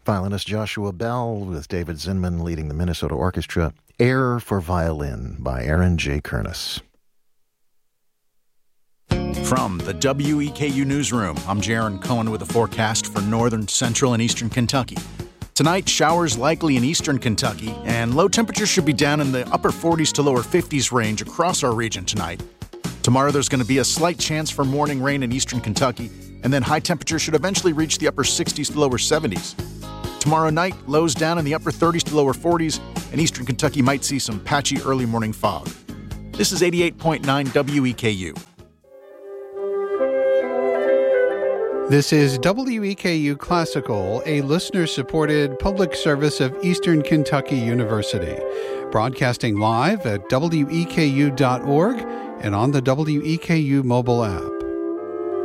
Violinist Joshua Bell with David Zinman leading the Minnesota Orchestra. Air for Violin by Aaron J. Kernis. From the WEKU Newsroom, I'm Jaron Cohen with a forecast for northern, central, and eastern Kentucky. Tonight, showers likely in eastern Kentucky, and low temperatures should be down in the upper 40s to lower 50s range across our region tonight. Tomorrow, there's going to be a slight chance for morning rain in eastern Kentucky, and then high temperatures should eventually reach the upper 60s to lower 70s. Tomorrow night, lows down in the upper 30s to lower 40s, and eastern Kentucky might see some patchy early morning fog. This is 88.9 WEKU. This is WEKU Classical, a listener-supported public service of Eastern Kentucky University, broadcasting live at weku.org and on the WEKU mobile app.